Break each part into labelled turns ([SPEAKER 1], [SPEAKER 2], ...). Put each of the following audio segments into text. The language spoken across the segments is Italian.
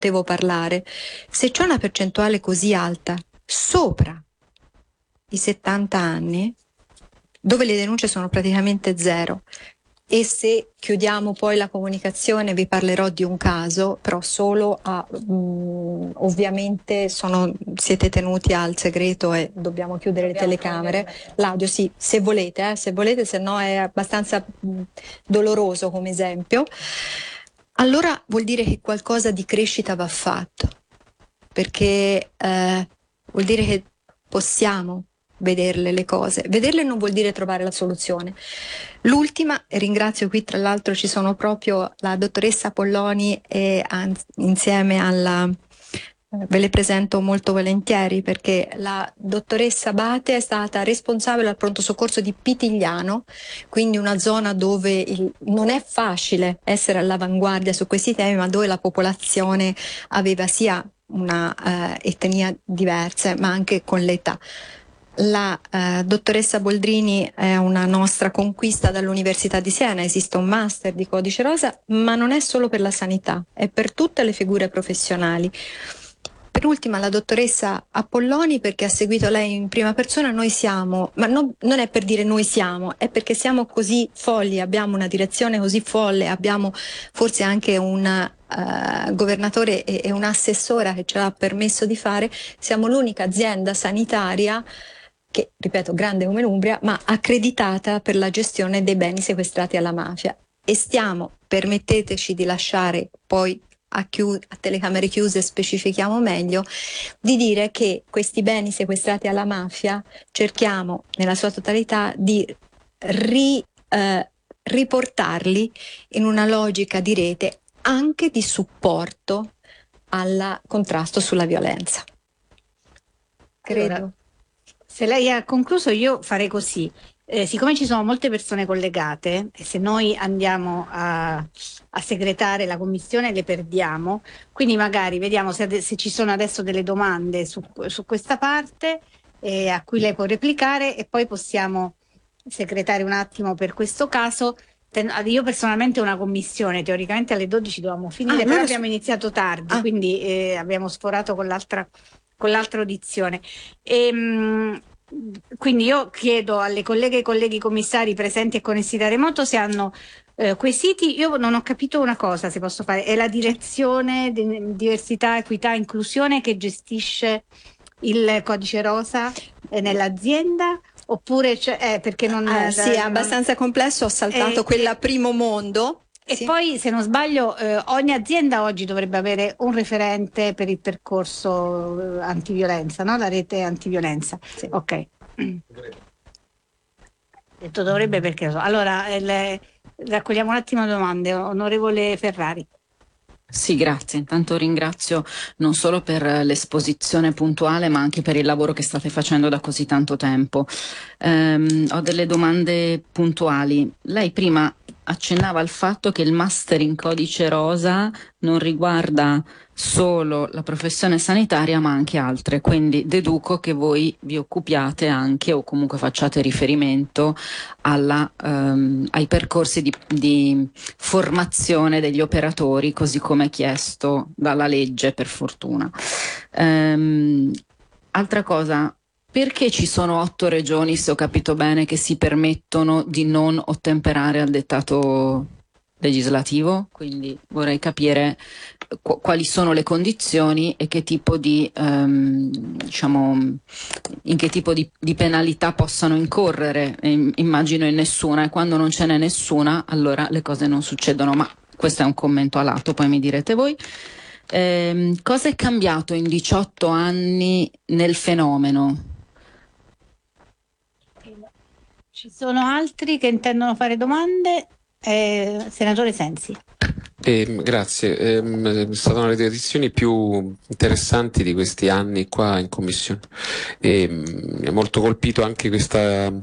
[SPEAKER 1] devo parlare. Se c'è una percentuale così alta, sopra i 70 anni, dove le denunce sono praticamente zero, e se chiudiamo poi la comunicazione vi parlerò di un caso, però solo a ovviamente siete tenuti al segreto e dobbiamo chiudere le telecamere. L'audio sì, se volete, se no è abbastanza doloroso come esempio. Allora vuol dire che qualcosa di crescita va fatto, perché vuol dire che possiamo vederle le cose. Vederle non vuol dire trovare la soluzione. L'ultima, e ringrazio qui tra l'altro ci sono proprio la dottoressa Polloni e insieme alla ve le presento molto volentieri, perché la dottoressa Abate è stata responsabile al pronto soccorso di Pitigliano, quindi una zona dove non è facile essere all'avanguardia su questi temi, ma dove la popolazione aveva sia una etnia diverse, ma anche con l'età. La dottoressa Boldrini è una nostra conquista dall'Università di Siena, esiste un master di codice rosa, ma non è solo per la sanità, è per tutte le figure professionali. Per ultima la dottoressa Apolloni, perché ha seguito lei in prima persona. Noi siamo, ma non è per dire noi siamo, è perché siamo così folli, abbiamo una direzione così folle, abbiamo forse anche un governatore e un'assessora che ce l'ha permesso di fare. Siamo l'unica azienda sanitaria che, ripeto, grande come l'Umbria, ma accreditata per la gestione dei beni sequestrati alla mafia. E stiamo, permetteteci di lasciare poi a telecamere chiuse specifichiamo meglio, di dire che questi beni sequestrati alla mafia cerchiamo nella sua totalità di riportarli in una logica di rete anche di supporto al contrasto sulla violenza. Credo.
[SPEAKER 2] Allora, se lei ha concluso, io farei così. Siccome ci sono molte persone collegate, e se noi andiamo a segretare la commissione le perdiamo, quindi magari vediamo se ci sono adesso delle domande su questa parte a cui lei può replicare, e poi possiamo segretare un attimo per questo caso. Io personalmente ho una commissione, teoricamente alle 12 dovevamo finire, però abbiamo iniziato tardi, quindi abbiamo sforato con l'altra audizione. Quindi io chiedo alle colleghe e colleghi commissari presenti e connessi da remoto se hanno quesiti. Io non ho capito una cosa, se posso fare, è la direzione di diversità, equità, inclusione che gestisce il codice rosa nell'azienda, oppure perché non
[SPEAKER 1] sì, è abbastanza complesso, ho saltato quella primo mondo.
[SPEAKER 2] E
[SPEAKER 1] sì.
[SPEAKER 2] Poi, se non sbaglio, ogni azienda oggi dovrebbe avere un referente per il percorso antiviolenza, no? La rete antiviolenza.
[SPEAKER 1] Sì.
[SPEAKER 2] Ok. Detto dovrebbe perché lo so. Allora, raccogliamo un attimo le domande. Onorevole Ferrari.
[SPEAKER 3] Sì, grazie. Intanto ringrazio non solo per l'esposizione puntuale, ma anche per il lavoro che state facendo da così tanto tempo. Ho delle domande puntuali. Lei prima accennava al fatto che il master in codice rosa non riguarda solo la professione sanitaria ma anche altre, quindi deduco che voi vi occupiate anche, o comunque facciate riferimento ai percorsi di formazione degli operatori, così come chiesto dalla legge, per fortuna. Altra cosa, perché ci sono 8 regioni, se ho capito bene, che si permettono di non ottemperare al dettato legislativo? Quindi vorrei capire quali sono le condizioni e che tipo di, diciamo, in che tipo di penalità possano incorrere. Immagino in nessuna, e quando non ce n'è nessuna, allora le cose non succedono. Ma questo è un commento a lato, poi mi direte voi. Cosa è cambiato in 18 anni nel fenomeno?
[SPEAKER 2] Ci sono altri che intendono fare domande? Senatore Sensi.
[SPEAKER 4] Grazie, è stata una delle edizioni più interessanti di questi anni qua in commissione. Mi ha molto colpito anche questa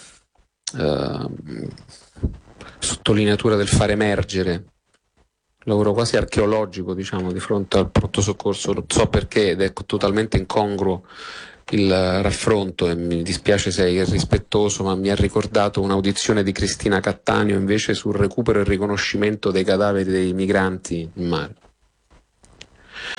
[SPEAKER 4] sottolineatura del fare emergere, lavoro quasi archeologico, diciamo, di fronte al pronto soccorso. Non so perché, ed è totalmente incongruo il raffronto, e mi dispiace se è irrispettoso, ma mi ha ricordato un'audizione di Cristina Cattaneo invece sul recupero e riconoscimento dei cadaveri dei migranti in mare.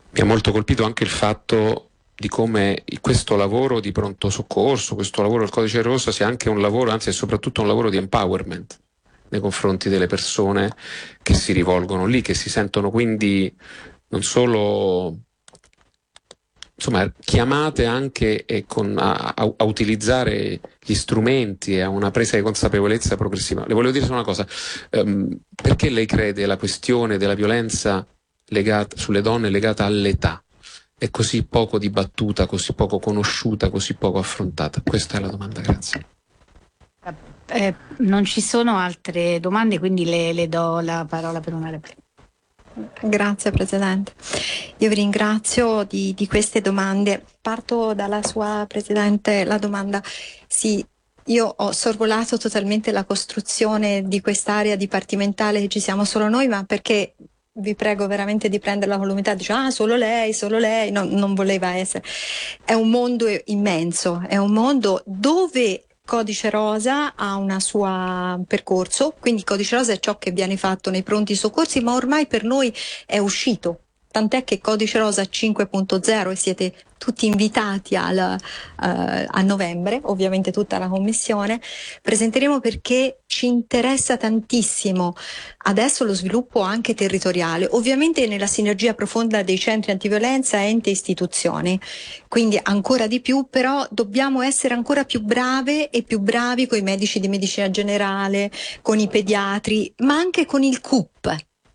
[SPEAKER 4] Mi ha molto colpito anche il fatto di come questo lavoro di pronto soccorso, questo lavoro del Codice Rosso sia anche un lavoro, anzi è soprattutto un lavoro di empowerment nei confronti delle persone che si rivolgono lì, che si sentono quindi non solo chiamate anche a utilizzare gli strumenti e a una presa di consapevolezza progressiva. Le volevo dire solo una cosa, perché lei crede la questione della violenza sulle donne legata all'età è così poco dibattuta, così poco conosciuta, così poco affrontata? Questa è la domanda, grazie.
[SPEAKER 2] Non ci sono altre domande, quindi le do la parola per una replica.
[SPEAKER 1] Grazie Presidente. Io vi ringrazio di queste domande. Parto dalla sua Presidente, la domanda. Sì, io ho sorvolato totalmente la costruzione di quest'area dipartimentale che ci siamo solo noi, ma perché vi prego veramente di prenderla con l'umiltà, dice solo lei, no, non voleva essere. È un mondo immenso, è un mondo dove Codice Rosa ha una sua percorso, quindi Codice Rosa è ciò che viene fatto nei pronti soccorsi, ma ormai per noi è uscito. Tant'è che Codice Rosa 5.0 e siete tutti invitati a novembre, ovviamente tutta la commissione, presenteremo perché ci interessa tantissimo adesso lo sviluppo anche territoriale, ovviamente nella sinergia profonda dei centri antiviolenza, enti e istituzioni, quindi ancora di più, però dobbiamo essere ancora più brave e più bravi con i medici di medicina generale, con i pediatri, ma anche con il CUP,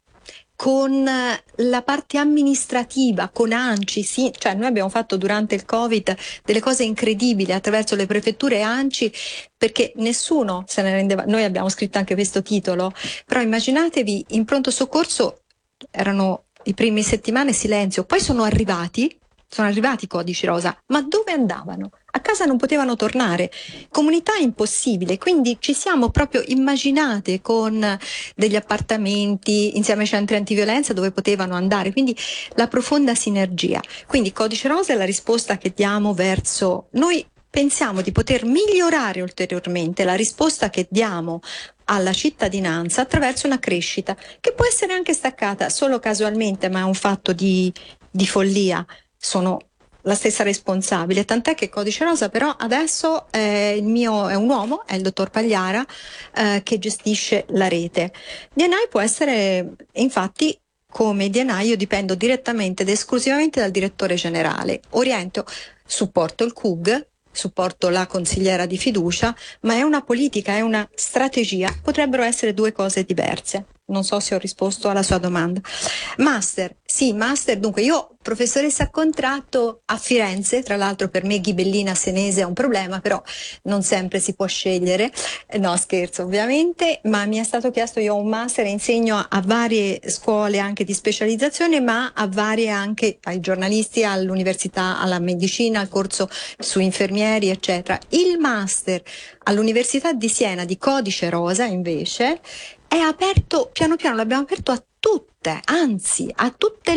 [SPEAKER 1] con la parte amministrativa, con ANCI, sì, cioè noi abbiamo fatto durante il Covid delle cose incredibili attraverso le prefetture e ANCI, perché nessuno se ne rendeva, noi abbiamo scritto anche questo titolo, però immaginatevi, in pronto soccorso erano i primi settimane silenzio, poi sono arrivati i Codici Rosa, ma dove andavano? A casa non potevano tornare, comunità impossibile, quindi ci siamo proprio immaginate con degli appartamenti insieme ai centri antiviolenza dove potevano andare, quindi la profonda sinergia. Quindi Codice Rosa è la risposta che diamo verso noi. Pensiamo di poter migliorare ulteriormente la risposta che diamo alla cittadinanza attraverso una crescita che può essere anche staccata solo casualmente, ma è un fatto di follia. Sono la stessa responsabile, tant'è che Codice Rosa però adesso è un uomo, è il dottor Pagliara, che gestisce la rete. DNI può essere, infatti, come DNI io dipendo direttamente ed esclusivamente dal direttore generale, oriento, supporto il CUG, supporto la consigliera di fiducia, ma è una politica, è una strategia, potrebbero essere due cose diverse. Non so se ho risposto alla sua domanda. Master, sì, master, dunque io professoressa a contratto a Firenze, tra l'altro per me Ghibellina Senese è un problema, però non sempre si può scegliere, no scherzo ovviamente, ma mi è stato chiesto, io ho un master e insegno a varie scuole anche di specializzazione, ma a varie anche ai giornalisti, all'università, alla medicina, al corso su infermieri eccetera. Il master all'Università di Siena di Codice Rosa invece è aperto, piano piano l'abbiamo aperto a tutte, anzi a tutte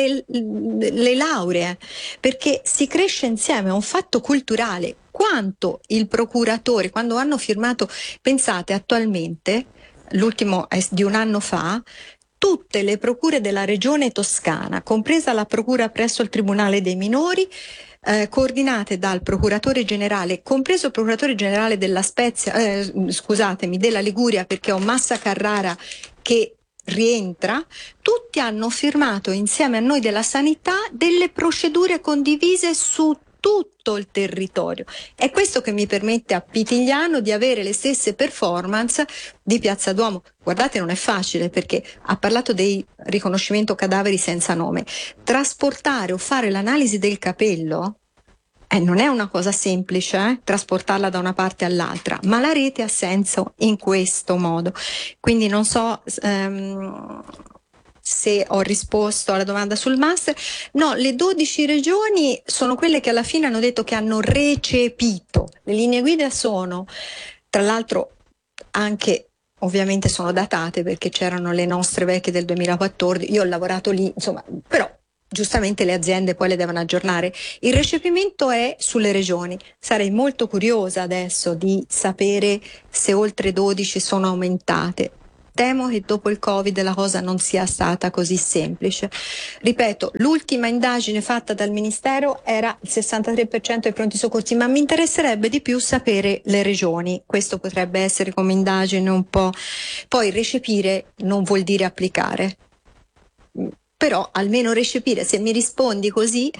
[SPEAKER 1] le lauree, perché si cresce insieme, è un fatto culturale. Quanto il procuratore, quando hanno firmato, pensate attualmente, l'ultimo è di un anno fa, tutte le procure della regione Toscana, compresa la procura presso il Tribunale dei Minori, coordinate dal procuratore generale, compreso il procuratore generale della Spezia, della Liguria, perché ho Massa Carrara che rientra, tutti hanno firmato insieme a noi della sanità delle procedure condivise su tutto il territorio. È questo che mi permette a Pitigliano di avere le stesse performance di Piazza Duomo. Guardate, non è facile perché ha parlato dei riconoscimento cadaveri senza nome. Trasportare o fare l'analisi del capello non è una cosa semplice, trasportarla da una parte all'altra, ma la rete ha senso in questo modo. Quindi non so se ho risposto alla domanda sul master. No, le 12 regioni sono quelle che alla fine hanno detto che hanno recepito. Le linee guida sono, tra l'altro, anche ovviamente sono datate perché c'erano le nostre vecchie del 2014, io ho lavorato lì, insomma, però giustamente le aziende poi le devono aggiornare. Il recepimento è sulle regioni. Sarei molto curiosa adesso di sapere se oltre 12 sono aumentate. temo che dopo il Covid la cosa non sia stata così semplice. Ripeto, l'ultima indagine fatta dal Ministero era il 63% dei pronti soccorsi, ma mi interesserebbe di più sapere le regioni. Questo potrebbe essere come indagine un po'. Poi recepire non vuol dire applicare. Però almeno recepire, se mi rispondi così,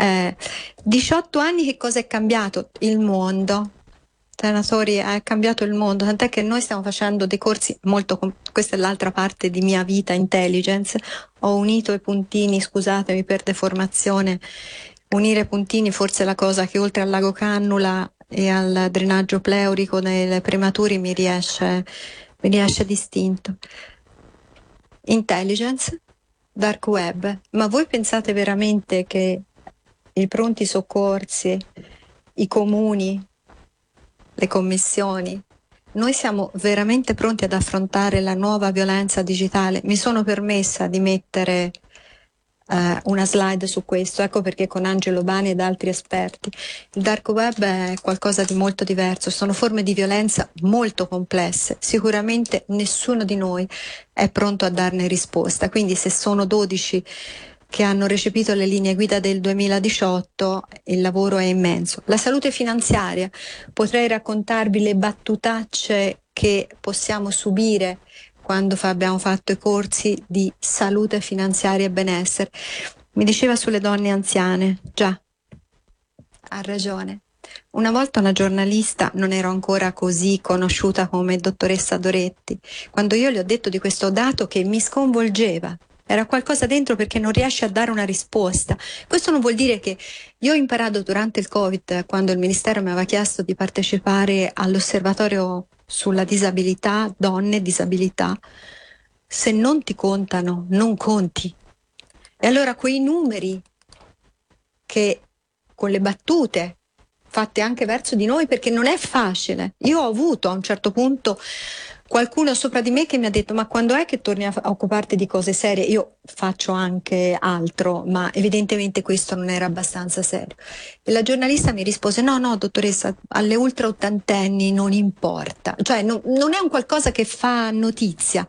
[SPEAKER 1] 18 anni che cosa è cambiato? Il mondo. Senatori, è cambiato il mondo, tant'è che noi stiamo facendo dei corsi molto, questa è l'altra parte di mia vita, intelligence, ho unito i puntini, scusatemi per deformazione, unire puntini forse è la cosa che oltre al lago cannula e al drenaggio pleurico nei prematuri mi riesce distinto. Intelligence, dark web, ma voi pensate veramente che i pronti soccorsi, i comuni, le commissioni, noi siamo veramente pronti ad affrontare la nuova violenza digitale? Mi sono permessa di mettere una slide su questo, ecco perché con Angelo Bani ed altri esperti. Il dark web è qualcosa di molto diverso, sono forme di violenza molto complesse, sicuramente nessuno di noi è pronto a darne risposta, quindi se sono 12 che hanno recepito le linee guida del 2018, il lavoro è immenso. La salute finanziaria, potrei raccontarvi le battutacce che possiamo subire quando abbiamo fatto i corsi di salute finanziaria e benessere. Mi diceva sulle donne anziane, già, ha ragione. Una volta una giornalista, non ero ancora così conosciuta come dottoressa Doretti, quando io le ho detto di questo dato che mi sconvolgeva, era qualcosa dentro perché non riesce a dare una risposta. Questo non vuol dire che io ho imparato durante il Covid, quando il Ministero mi aveva chiesto di partecipare all'osservatorio sulla disabilità, donne, disabilità, se non ti contano, non conti. E allora quei numeri che con le battute fatte anche verso di noi, perché non è facile. Io ho avuto a un certo punto qualcuno sopra di me che mi ha detto: ma quando è che torni a occuparti di cose serie? Io faccio anche altro, ma evidentemente questo non era abbastanza serio. E la giornalista mi rispose: no, dottoressa, alle ultra ottantenni non importa, cioè non è un qualcosa che fa notizia.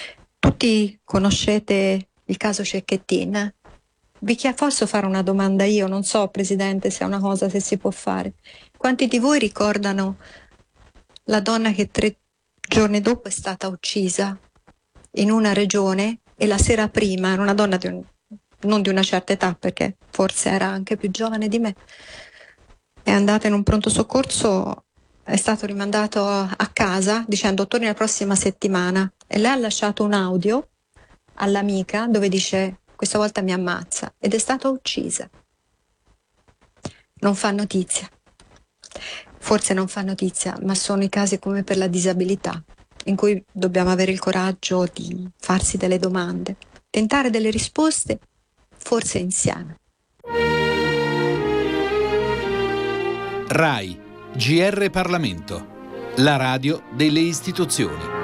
[SPEAKER 1] Tutti conoscete il caso Cecchettin? Posso fare una domanda io? Non so, Presidente, se è una cosa se si può fare. Quanti di voi ricordano la donna che 3 giorni dopo è stata uccisa in una regione e la sera prima era una donna non di una certa età, perché forse era anche più giovane di me, è andata in un pronto soccorso, è stato rimandato a casa dicendo torni la prossima settimana, e lei ha lasciato un audio all'amica dove dice: questa volta mi ammazza, ed è stata uccisa. Non fa notizia. Forse non fa notizia, ma sono i casi come per la disabilità, in cui dobbiamo avere il coraggio di farsi delle domande, tentare delle risposte, forse insieme.
[SPEAKER 5] RAI, GR Parlamento, la radio delle istituzioni.